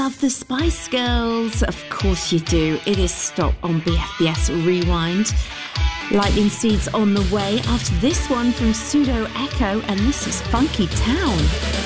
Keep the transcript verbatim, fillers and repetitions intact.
Love the Spice Girls. Of course you do. It is Stop on B F B S Rewind. Lightning Seeds on the way after this one from Pseudo Echo, and this is Funky Town.